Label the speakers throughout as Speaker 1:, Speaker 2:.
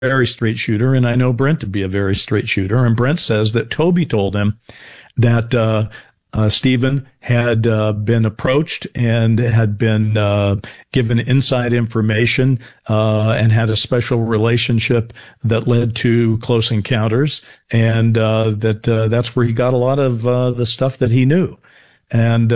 Speaker 1: very straight shooter, and I know Brent to be a very straight shooter. And Brent says that Toby told him that Stephen had been approached and had been given inside information and had a special relationship that led to Close Encounters, and that's where he got a lot of the stuff that he knew. And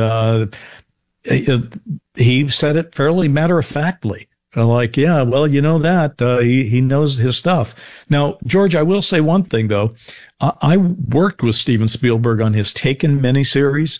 Speaker 1: he said it fairly matter-of-factly. Like, yeah, well, you know that, he knows his stuff. Now, George, I will say one thing, though. I worked with Steven Spielberg on his Taken miniseries,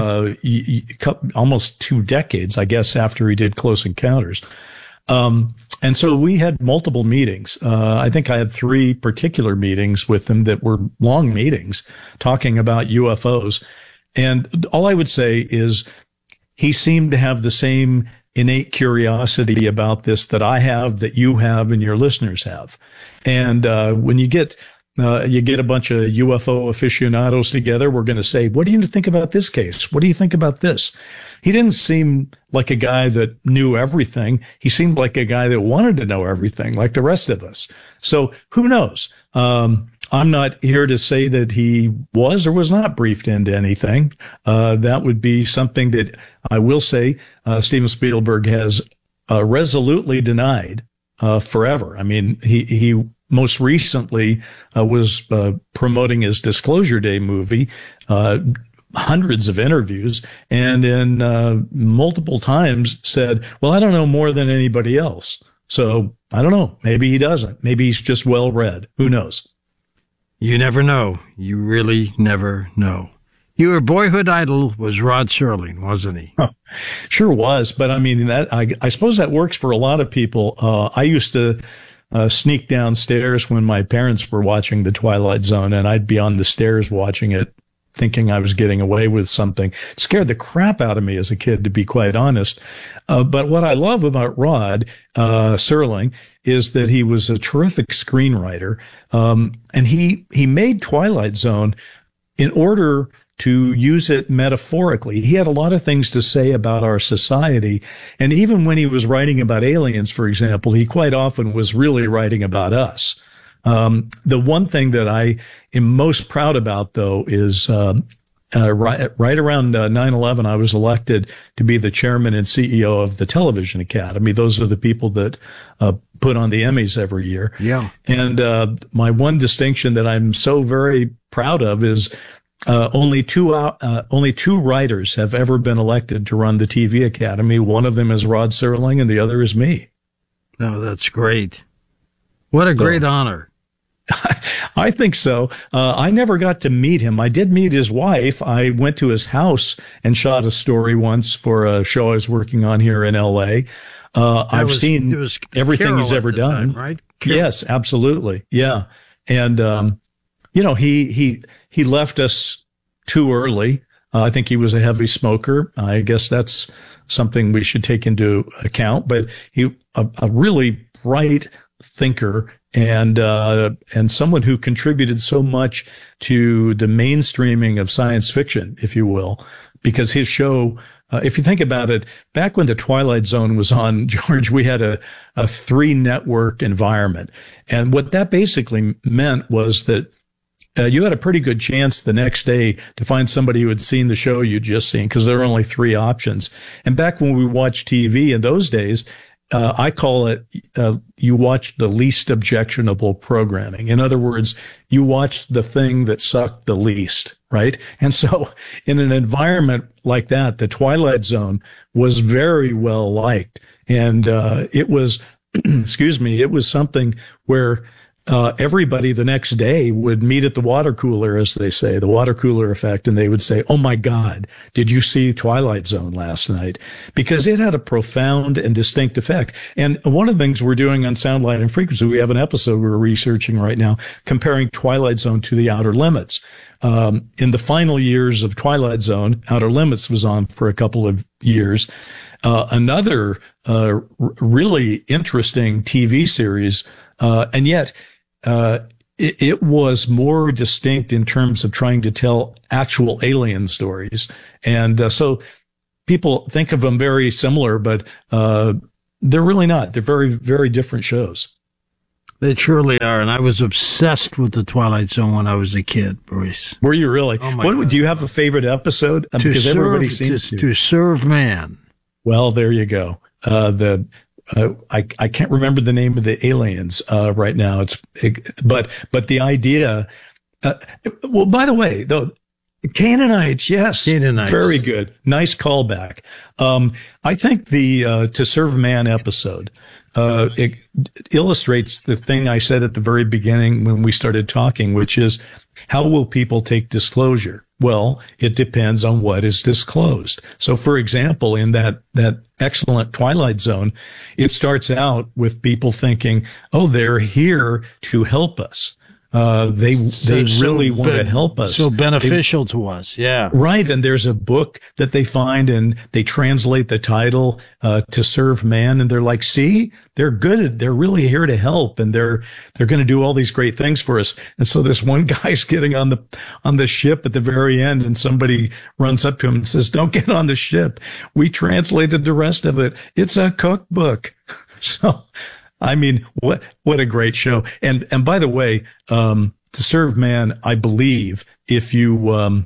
Speaker 1: almost 2 decades, I guess, after he did Close Encounters. And so we had multiple meetings. I think I had 3 particular meetings with him that were long meetings talking about UFOs. And all I would say is he seemed to have the same innate curiosity about this that I have, that you have, and your listeners have. And when you get a bunch of UFO aficionados together, we're going to say, what do you think about this case? What do you think about this? He didn't seem like a guy that knew everything. He seemed like a guy that wanted to know everything, like the rest of us. So who knows? I'm not here to say that he was or was not briefed into anything. That would be something that I will say Steven Spielberg has resolutely denied forever. I mean, he most recently was promoting his Disclosure Day movie, hundreds of interviews, and in multiple times said, well, I don't know more than anybody else. So I don't know. Maybe he doesn't. Maybe he's just well read. Who knows?
Speaker 2: You never know. You really never know. Your boyhood idol was Rod Serling, wasn't he?
Speaker 1: Sure was. But I mean, I suppose that works for a lot of people. I used to sneak downstairs when my parents were watching The Twilight Zone, and I'd be on the stairs watching it, thinking I was getting away with something. It scared the crap out of me as a kid, to be quite honest. But what I love about Rod Serling is that he was a terrific screenwriter. And he made Twilight Zone in order to use it metaphorically. He had a lot of things to say about our society. And even when he was writing about aliens, for example, he quite often was really writing about us. The one thing that I am most proud about, though, is right around 9/11, I was elected to be the chairman and CEO of the Television Academy. Those are the people that put on the Emmys every year.
Speaker 2: Yeah.
Speaker 1: And my one distinction that I'm so very proud of is only two writers have ever been elected to run the TV Academy. One of them is Rod Serling, and the other is me.
Speaker 2: Oh, that's great. What a great honor.
Speaker 1: I think so. I never got to meet him. I did meet his wife. I went to his house and shot a story once for a show I was working on here in L.A. I've seen everything
Speaker 2: Carol
Speaker 1: he's ever done.
Speaker 2: Time, right?
Speaker 1: Yes, absolutely. Yeah. And, he left us too early. I think he was a heavy smoker. I guess that's something we should take into account, but he, a really bright thinker and someone who contributed so much to the mainstreaming of science fiction, if you will, because his show, if you think about it, back when the Twilight Zone was on, George, we had a 3-network environment. And what that basically meant was that you had a pretty good chance the next day to find somebody who had seen the show you'd just seen, because there were only 3 options. And back when we watched TV in those days, I call it, you watched the least objectionable programming. In other words, you watched the thing that sucked the least, right? And so in an environment like that, the Twilight Zone was very well liked. And, it was, excuse me, it was something where, everybody the next day would meet at the water cooler, as they say, the water cooler effect, and they would say, oh my God, did you see Twilight Zone last night? Because it had a profound and distinct effect. And one of the things we're doing on Sound, Light, and Frequency, we have an episode we're researching right now comparing Twilight Zone to The Outer Limits. In the final years of Twilight Zone, Outer Limits was on for a couple of years. Another really interesting TV series, and yet it was more distinct in terms of trying to tell actual alien stories. And so people think of them very similar, but they're really not. They're very, very different shows.
Speaker 2: They truly are, and I was obsessed with the Twilight Zone when I was a kid, Bruce.
Speaker 1: Were you really?
Speaker 2: Oh my God.
Speaker 1: Do you have a favorite episode? Because everybody seems
Speaker 2: to serve man.
Speaker 1: Well, there you go. I can't remember the name of the aliens right now. But the idea. Well, by the way, though, Canaanites, yes,
Speaker 2: Canaanites.
Speaker 1: Very good, nice callback. I think the "To Serve Man" episode it illustrates the thing I said at the very beginning when we started talking, which is how will people take disclosure? Well, it depends on what is disclosed. So, for example, in that excellent Twilight Zone, it starts out with people thinking, "Oh, they're here to help us." They really want to help us.
Speaker 2: So beneficial to us. Yeah.
Speaker 1: Right. And there's a book that they find and they translate the title, To Serve Man. And they're like, see, they're good. They're really here to help. And they're going to do all these great things for us. And so this one guy's getting on the ship at the very end and somebody runs up to him and says, don't get on the ship. We translated the rest of it. It's a cookbook. So, I mean, what a great show. And by the way, To Serve Man, I believe if you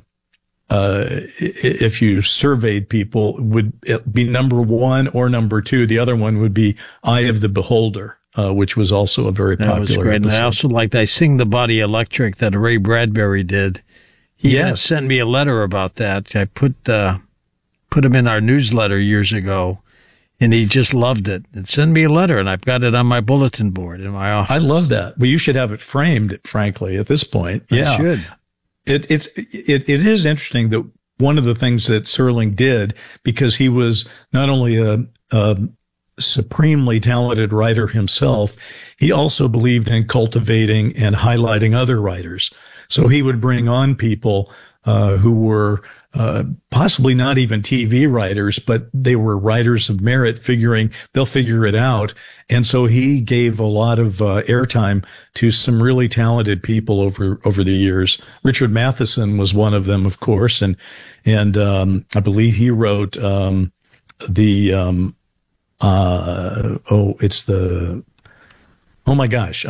Speaker 1: surveyed people would be number one or number two. The other one would be Eye of the Beholder, which was also a very popular
Speaker 2: That was great.
Speaker 1: episode.
Speaker 2: And I also liked I Sing the Body Electric that Ray Bradbury did. He had sent me a letter about that. I put him in our newsletter years ago. And he just loved it. And send me a letter, and I've got it on my bulletin board in my office.
Speaker 1: I love that. Well, you should have it framed, frankly, at this point. Yeah.
Speaker 2: I should.
Speaker 1: It is interesting that one of the things that Serling did, because he was not only a supremely talented writer himself, he also believed in cultivating and highlighting other writers. So he would bring on people who were possibly not even TV writers, but they were writers of merit, figuring they'll figure it out. And so he gave a lot of airtime to some really talented people over the years. Richard Matheson was one of them, of course, and I believe he wrote oh, my gosh,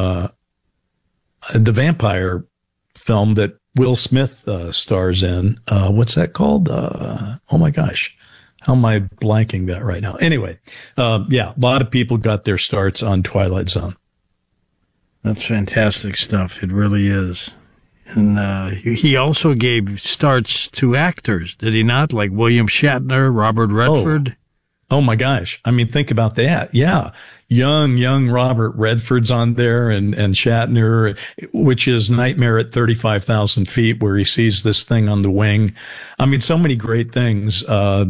Speaker 1: the vampire film that Will Smith stars in. What's that called? Oh my gosh. How am I blanking that right now? Anyway, a lot of people got their starts on Twilight Zone.
Speaker 2: That's fantastic stuff. It really is. And he also gave starts to actors, did he not? Like William Shatner, Robert Redford.
Speaker 1: Oh my gosh. I mean, think about that. Yeah. Young Robert Redford's on there and Shatner, which is Nightmare at 35,000 feet, where he sees this thing on the wing. I mean, so many great things.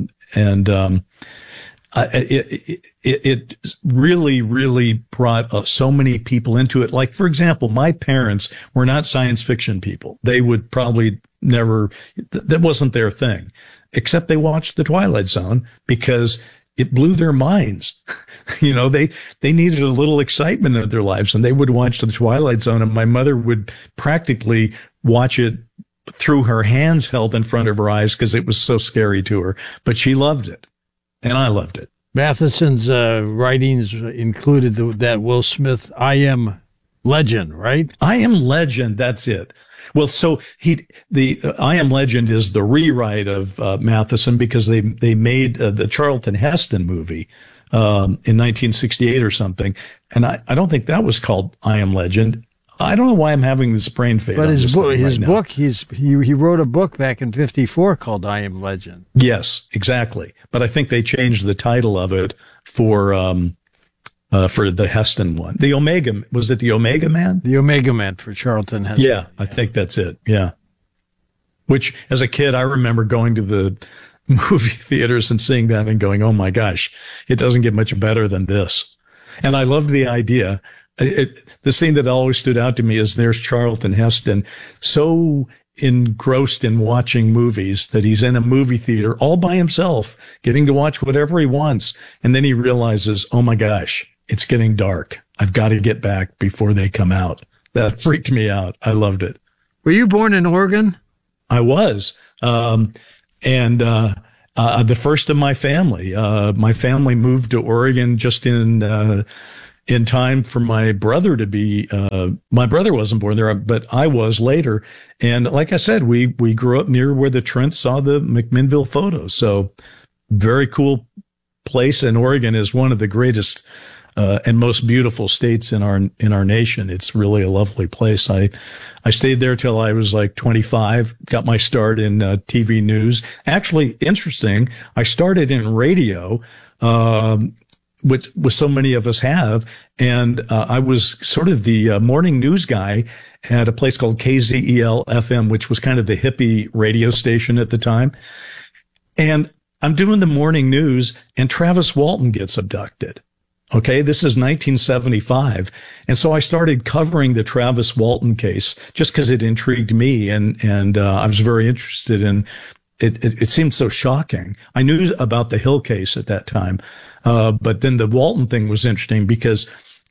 Speaker 1: It really brought so many people into it. Like, for example, my parents were not science fiction people. They would probably never, that wasn't their thing, except they watched The Twilight Zone because it blew their minds. You know, they needed a little excitement in their lives, and they would watch The Twilight Zone, and my mother would practically watch it through her hands held in front of her eyes because it was so scary to her. But she loved it, and I loved it.
Speaker 2: Matheson's writings included that Will Smith I Am Legend, right?
Speaker 1: I Am Legend, that's it. Well, so the I Am Legend is the rewrite of Matheson, because they made the Charlton Heston movie in 1968 or something, and I don't think that was called I Am Legend. I don't know why I'm having this brain fade.
Speaker 2: But he wrote a book back in '54 called I Am Legend.
Speaker 1: Yes, exactly. But I think they changed the title of it for the Heston one. The Omega, was it the Omega Man?
Speaker 2: The Omega Man for Charlton Heston.
Speaker 1: Yeah, I think that's it. Yeah. Which, as a kid, I remember going to the movie theaters and seeing that and going, oh my gosh, it doesn't get much better than this. And I loved the idea. The scene that always stood out to me is there's Charlton Heston, so engrossed in watching movies that he's in a movie theater all by himself, getting to watch whatever he wants. And then he realizes, oh my gosh, it's getting dark. I've got to get back before they come out. That freaked me out. I loved it.
Speaker 2: Were you born in Oregon?
Speaker 1: I was. The first of my family. My family moved to Oregon just in in time for my brother to be, my brother wasn't born there, but I was later. And like I said, we grew up near where the Trents saw the McMinnville photos. So very cool place. And Oregon is one of the greatest, and most beautiful states in our nation. It's really a lovely place. I stayed there till I was like 25, got my start in TV news. Actually, interesting. I started in radio, which so many of us have. And I was sort of the morning news guy at a place called KZEL FM, which was kind of the hippie radio station at the time. And I'm doing the morning news, and Travis Walton gets abducted. Okay, this is 1975. And so I started covering the Travis Walton case just because it intrigued me, and I was very interested in it. It seemed so shocking. I knew about the Hill case at that time, but then the Walton thing was interesting because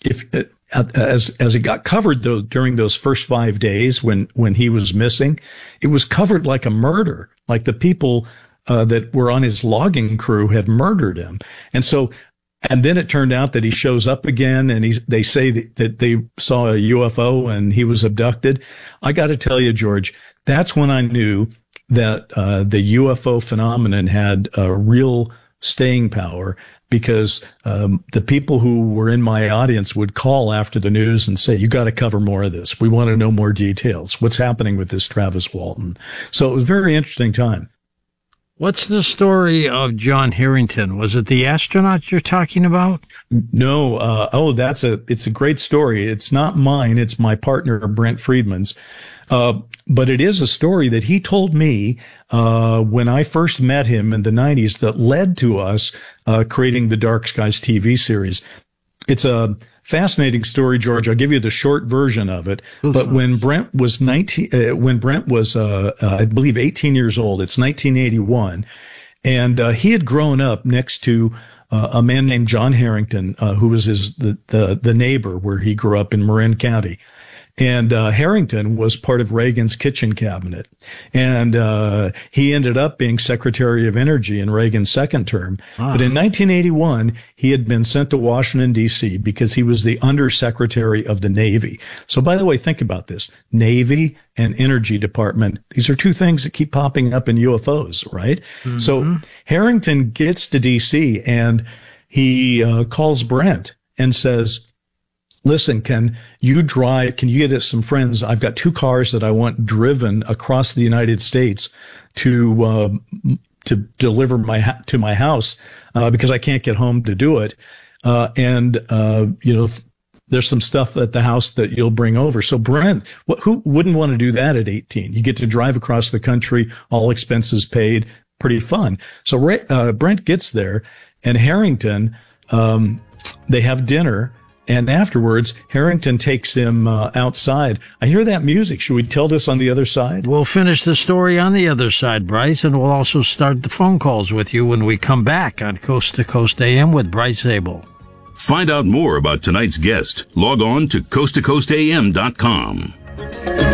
Speaker 1: as it got covered during those first 5 days when he was missing, it was covered like a murder, like the people that were on his logging crew had murdered him. And then it turned out that he shows up again, and they say that they saw a UFO and he was abducted. I got to tell you, George, that's when I knew that the UFO phenomenon had a real staying power, because the people who were in my audience would call after the news and say, "You got to cover more of this. We want to know more details. What's happening with this Travis Walton?" So it was a very interesting time.
Speaker 2: What's the story of John Harrington? Was it the astronaut you're talking about?
Speaker 1: No. It's a great story. It's not mine. It's my partner, Brent Friedman's. But it is a story that he told me, when I first met him in the 90s, that led to us, creating the Dark Skies TV series. It's a fascinating story, George. I'll give you the short version of it. But when Brent was I believe 18 years old, it's 1981, and he had grown up next to a man named John Harrington, who was the neighbor where he grew up in Marin County. And Harrington was part of Reagan's kitchen cabinet. And he ended up being Secretary of Energy in Reagan's second term. But in 1981, he had been sent to Washington, D.C. because he was the Undersecretary of the Navy. So, by the way, think about this. Navy and Energy Department, these are two things that keep popping up in UFOs, right? Mm-hmm. So Harrington gets to D.C. and he calls Brent and says, "Listen, can you get us some friends? I've got 2 cars that I want driven across the United States to deliver to my house, because I can't get home to do it. There's some stuff at the house that you'll bring over." So Brent, who wouldn't want to do that at 18? You get to drive across the country, all expenses paid, pretty fun. So Brent gets there, and Harrington, they have dinner. And afterwards, Harrington takes him outside. I hear that music. Should we tell this on the other side?
Speaker 2: We'll finish the story on the other side, Bryce, and we'll also start the phone calls with you when we come back on Coast to Coast AM with Bryce Zabel.
Speaker 3: Find out more about tonight's guest. Log on to coasttocoastam.com.